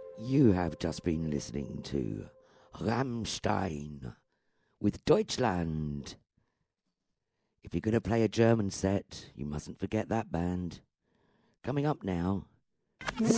You have just been listening to Rammstein with Deutschland. If you're going to play a German set, you mustn't forget that band. Coming up now,